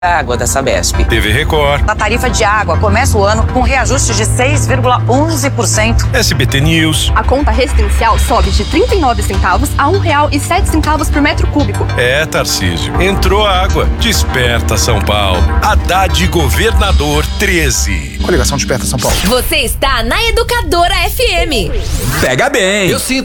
Água da Sabesp. TV Record. A tarifa de água começa o ano com reajuste de 6,11%. SBT News. A conta residencial sobe de 39 centavos a R$1,07 por metro cúbico. Tarcísio. Entrou água. Desperta São Paulo. Haddad Governador 13. Coligação Desperta São Paulo. Você está na Educadora FM. Pega bem. Eu sinto